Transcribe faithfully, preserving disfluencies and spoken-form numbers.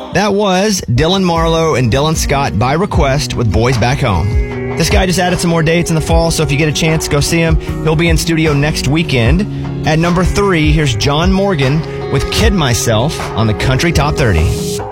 That was Dylan Marlowe and Dylan Scott by request with Boys Back Home. This guy just added some more dates in the fall, so if you get a chance, go see him. He'll be in studio next weekend. At number three, here's John Morgan with Kid Myself on the Country Top thirty.